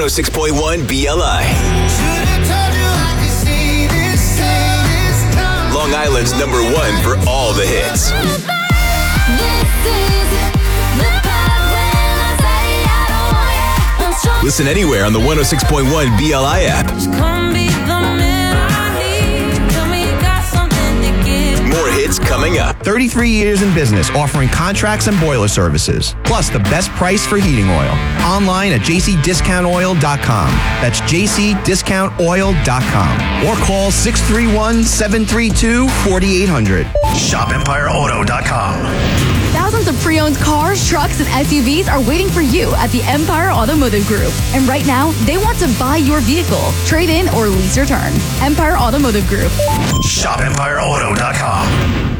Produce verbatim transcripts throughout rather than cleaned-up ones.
oh six point one B L I. Long Island's number one for all the hits. Listen anywhere on the one oh six point one B L I app. More hits coming up. thirty-three years in business, offering contracts and boiler services. Plus the best price for heating oil. Online at j c discount oil dot com. That's j c discount oil dot com. Or call six three one, seven three two, four eight zero zero. shop empire auto dot com. Thousands of pre-owned cars, trucks, and S U Vs are waiting for you at the Empire Automotive Group. And right now, they want to buy your vehicle, trade in, or lease return. Empire Automotive Group. shop empire auto dot com.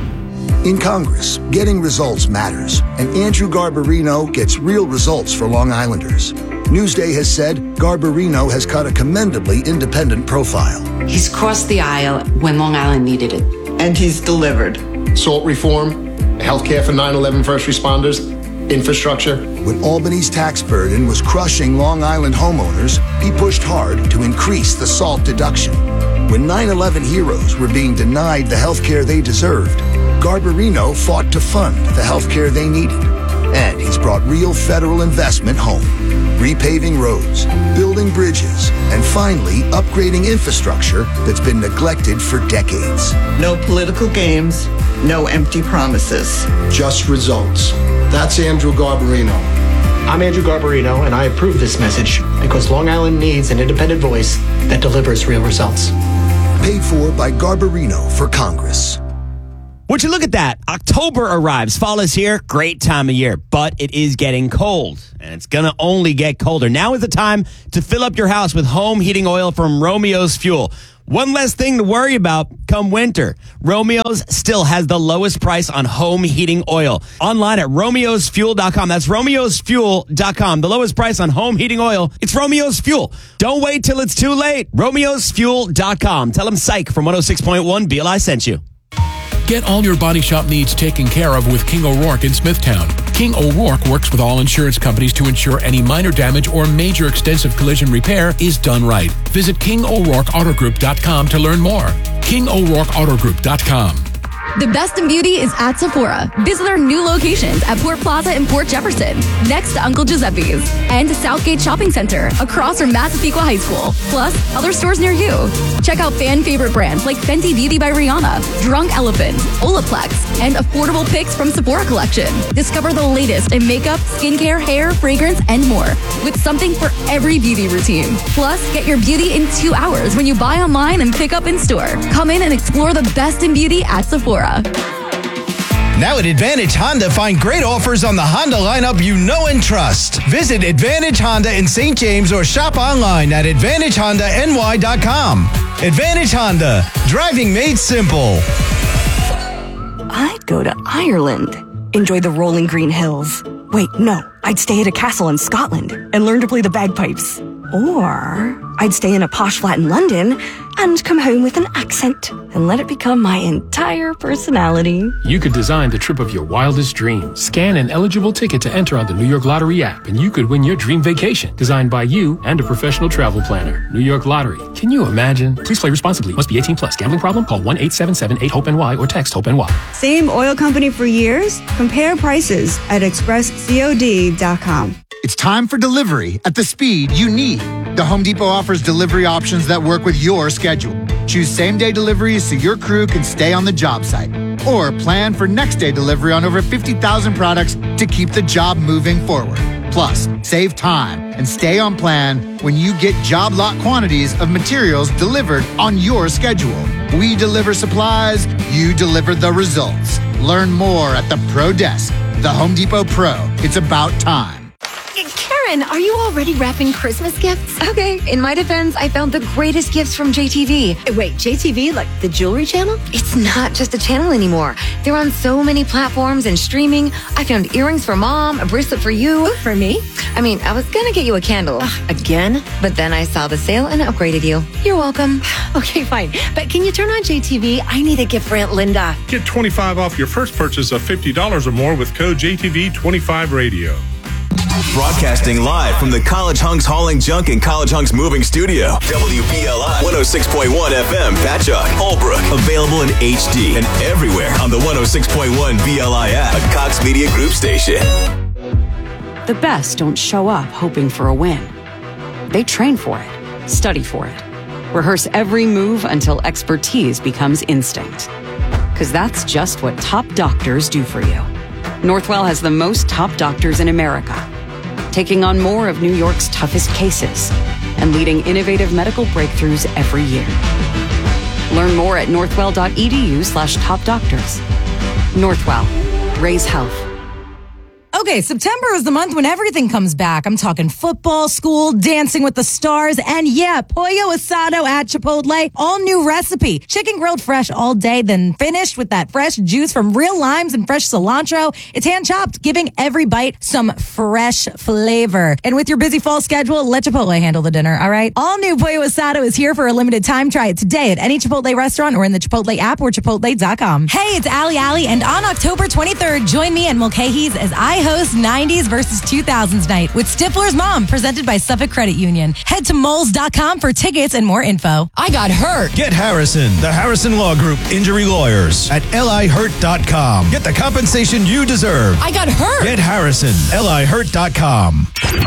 In Congress, getting results matters, and Andrew Garbarino gets real results for Long Islanders. Newsday has said Garbarino has cut a commendably independent profile. He's crossed the aisle when Long Island needed it. And he's delivered. Salt reform, healthcare for nine eleven first responders, infrastructure. When Albany's tax burden was crushing Long Island homeowners, he pushed hard to increase the SALT deduction. When nine eleven heroes were being denied the healthcare they deserved, Garbarino fought to fund the healthcare they needed. And he's brought real federal investment home. Repaving roads, building bridges, and finally upgrading infrastructure that's been neglected for decades. No political games, no empty promises. Just results. That's Andrew Garbarino. I'm Andrew Garbarino, and I approve this message because Long Island needs an independent voice that delivers real results. Paid for by Garbarino for Congress. Would you look at that? October arrives. Fall is here. Great time of year. But it is getting cold. And it's going to only get colder. Now is the time to fill up your house with home heating oil from Romeo's Fuel. One less thing to worry about come winter. Romeo's still has the lowest price on home heating oil. Online at romeos fuel dot com. That's romeos fuel dot com. The lowest price on home heating oil. It's Romeo's Fuel. Don't wait till it's too late. romeos fuel dot com. Tell them Psych from one oh six point one B L I sent you. Get all your body shop needs taken care of with King O'Rourke in Smithtown. King O'Rourke works with all insurance companies to ensure any minor damage or major extensive collision repair is done right. Visit king o'rourke auto group dot com to learn more. king o'rourke auto group dot com. The best in beauty is at Sephora. Visit our new locations at Port Plaza and Port Jefferson, next to Uncle Giuseppe's, and Southgate Shopping Center across from Massapequa High School, plus other stores near you. Check out fan favorite brands like Fenty Beauty by Rihanna, Drunk Elephant, Olaplex, and affordable picks from Sephora Collection. Discover the latest in makeup, skincare, hair, fragrance, and more, with something for every beauty routine. Plus, get your beauty in two hours when you buy online and pick up in store. Come in and explore the best in beauty at Sephora. Now at Advantage Honda, find great offers on the Honda lineup you know and trust. Visit Advantage Honda in Saint James or shop online at advantage honda n y dot com. Advantage Honda, driving made simple. I'd go to Ireland. Enjoy the rolling green hills. Wait, no. I'd stay at a castle in Scotland and learn to play the bagpipes. Or I'd stay in a posh flat in London and come home with an accent and let it become my entire personality. You could design the trip of your wildest dreams. Scan an eligible ticket to enter on the New York Lottery app, and you could win your dream vacation, designed by you and a professional travel planner. New York Lottery. Can you imagine? Please play responsibly. Must be eighteen plus. Gambling problem? Call one eight seven seven eight hope N Y or text HOPE-N Y. Same oil company for years? Compare prices at express cod dot com. It's time for delivery at the speed you need. The Home Depot offers delivery options that work with your schedule. Choose same-day deliveries so your crew can stay on the job site. Or plan for next-day delivery on over fifty thousand products to keep the job moving forward. Plus, save time and stay on plan when you get job lot quantities of materials delivered on your schedule. We deliver supplies, you deliver the results. Learn more at the Pro Desk. The Home Depot Pro. It's about time. Karen, are you already wrapping Christmas gifts? Okay, in my defense, I found the greatest gifts from J T V. Wait, J T V, like the jewelry channel? It's not just a channel anymore. They're on so many platforms and streaming. I found earrings for mom, a bracelet for you. Ooh, for me? I mean, I was gonna get you a candle. Ugh, again? But then I saw the sale and upgraded you. You're welcome. Okay, fine. But can you turn on J T V? I need a gift for Aunt Linda. Get twenty-five off your first purchase of fifty dollars or more with code J T V twenty-five radio. Broadcasting live from the College Hunks Hauling Junk and College Hunks Moving Studio. W B L I one oh six point one F M, Patchogue, Holbrook. Available in H D and everywhere on the one oh six point one B L I app, a Cox Media Group station. The best don't show up hoping for a win. They train for it, study for it, rehearse every move until expertise becomes instinct. Because that's just what top doctors do for you. Northwell has the most top doctors in America, taking on more of New York's toughest cases and leading innovative medical breakthroughs every year. Learn more at northwell.edu slash top doctors. Northwell. Raise health. Okay, September is the month when everything comes back. I'm talking football, school, Dancing with the Stars, and yeah, Pollo Asado at Chipotle. All new recipe. Chicken grilled fresh all day, then finished with that fresh juice from real limes and fresh cilantro. It's hand-chopped, giving every bite some fresh flavor. And with your busy fall schedule, let Chipotle handle the dinner, all right? All new Pollo Asado is here for a limited time. Try it today at any Chipotle restaurant or in the Chipotle app or chipotle dot com. Hey, it's Ali Ali, and on October twenty-third, join me and Mulcahy's as I host nineties versus two thousands night with Stifler's Mom, presented by Suffolk Credit Union. Head to moles dot com for tickets and more info. I got hurt. Get Harrison, the Harrison Law Group Injury Lawyers at L I hurt dot com. Get the compensation you deserve. I got hurt. Get Harrison, L I hurt dot com.